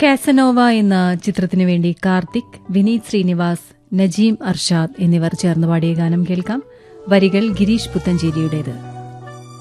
Casanova എന്ന ചിത്രത്തിനു വേണ്ടി കാർത്തിക്, വിനീത് ശ്രീനിവാസ്, നജീം അർഷാദ് എന്നിവർ ചേർന്ന് പാടിയ ഗാനം കേൾക്കാം. വരികൾ ഗിരീഷ് പുത്തഞ്ചേരിയുടേത്.